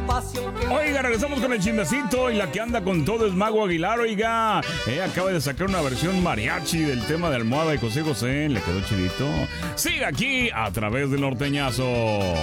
Oiga, regresamos con el chismecito y la que anda con todo es Mago Aguilar, oiga. Acaba de sacar una versión mariachi del tema de Almohada y José José. Le quedó chidito. Sigue aquí a través del norteñazo.